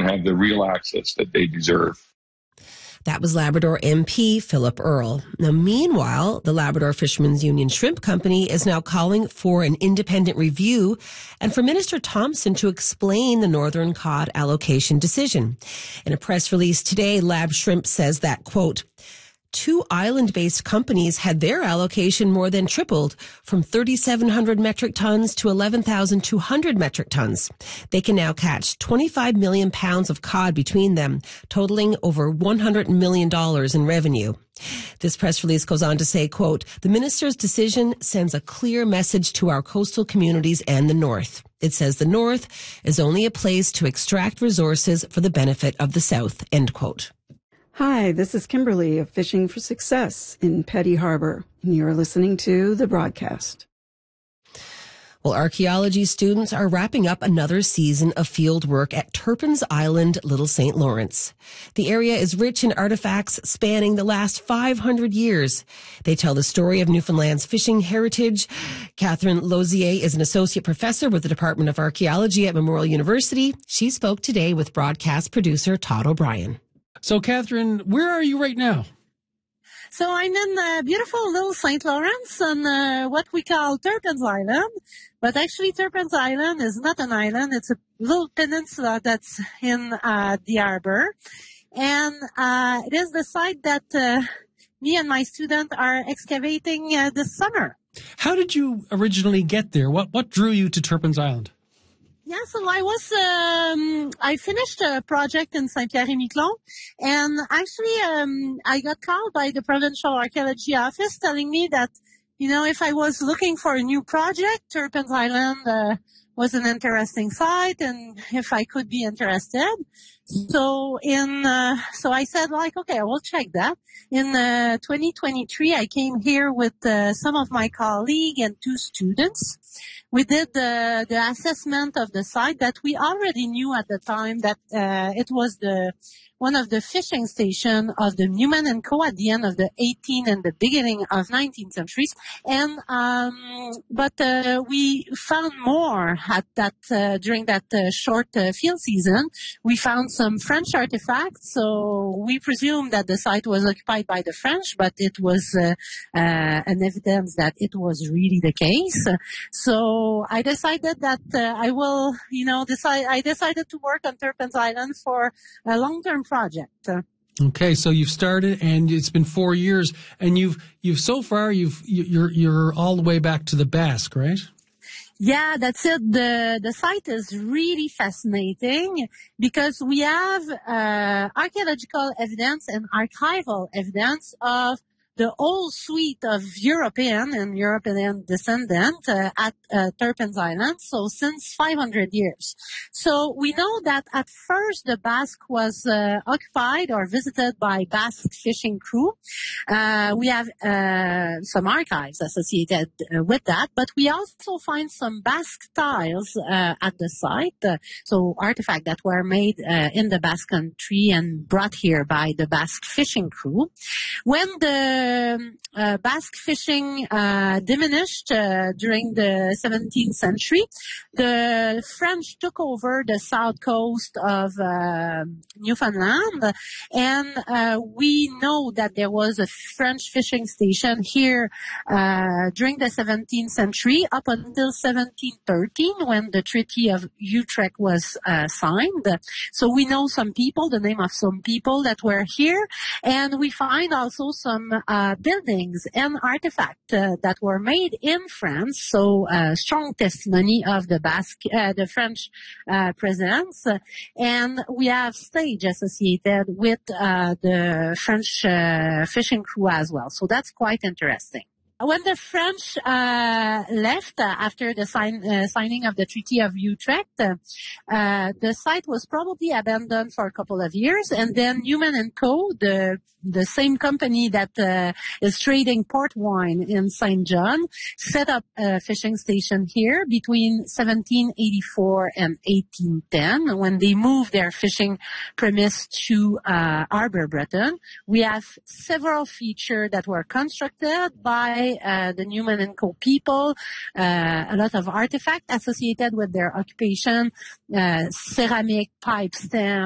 have the real access that they deserve. That was Labrador MP Philip Earle. Now, meanwhile, the Labrador Fishermen's Union Shrimp Company is now calling for an independent review and for Minister Thompson to explain the northern cod allocation decision. In a press release today, Lab Shrimp says that, quote, 2 island-based companies had their allocation more than tripled from 3,700 metric tons to 11,200 metric tons. They can now catch 25 million pounds of cod between them, totaling over $100 million in revenue. This press release goes on to say, quote, the minister's decision sends a clear message to our coastal communities and the North. It says the North is only a place to extract resources for the benefit of the South, end quote. Hi, this is Kimberly of Fishing for Success in Petty Harbor, and you're listening to The Broadcast. Well, archaeology students are wrapping up another season of field work at Turpin's Island, Little St. Lawrence. The area is rich in artifacts spanning the last 500 years. They tell the story of Newfoundland's fishing heritage. Catherine Lozier is an associate professor with the Department of Archaeology at Memorial University. She spoke today with broadcast producer Todd O'Brien. So, Catherine, where are you right now? So I'm in beautiful Little St. Lawrence on what we call Turpin's Island. But actually, Turpin's Island is not an island. It's a little peninsula that's in the harbor. And it is the site that me and my student are excavating this summer. How did you originally get there? What drew you to Turpin's Island? Yeah, so I finished a project in Saint-Pierre-et-Miquelon, and actually, I got called by the Provincial Archaeology Office telling me that, if I was looking for a new project, Turpin's Island, was an interesting site, and if I could be interested. So I said, okay, I will check that. In 2023, I came here with some of my colleagues and 2 students. We did the assessment of the site that we already knew at the time that it was one of the fishing stations of the Newman and Co. at the end of the 18th and the beginning of 19th centuries. And but we found more at that during that short field season. We found some French artifacts, so we presume that the site was occupied by the French, but it was an evidence that it was really the case. So I decided that I decided to work on Turpin's Island for a long-term project. Okay, so you've started, and it's been 4 years, and you're all the way back to the Basque, right? Yeah, that's it. The site is really fascinating because we have archaeological evidence and archival evidence of the whole suite of European descendants at Turpin's Island, so since 500 years. So we know that at first the Basque was occupied or visited by Basque fishing crew. We have some archives associated with that, but we also find some Basque tiles at the site, so artifacts that were made in the Basque country and brought here by the Basque fishing crew. When the Basque fishing diminished during the 17th century, the French took over the south coast of Newfoundland, and we know that there was a French fishing station here during the 17th century up until 1713 when the Treaty of Utrecht was signed. So we know some people, the name of some people that were here, and we find also some buildings and artifacts that were made in France. So strong testimony of the French presence, and we have stage associated with the French fishing crew as well. So that's quite interesting. When the French left after the signing of the Treaty of Utrecht, the site was probably abandoned for a couple of years, and then Newman and Co., the same company that is trading port wine in St. John, set up a fishing station here between 1784 and 1810 when they moved their fishing premise to Arbor Breton. We have several features that were constructed by the Newman and Co. people, a lot of artifacts associated with their occupation, ceramic, pipe stem,